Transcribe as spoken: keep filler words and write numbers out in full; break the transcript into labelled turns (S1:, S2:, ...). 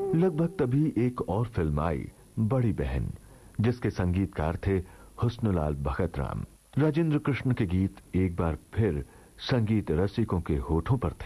S1: लगभग तभी एक और फिल्म आई, बड़ी बहन, जिसके संगीतकार थे हुस्नलाल भगत राम। राजेंद्र कृष्ण के गीत एक बार फिर संगीत रसिकों के होठों पर थे।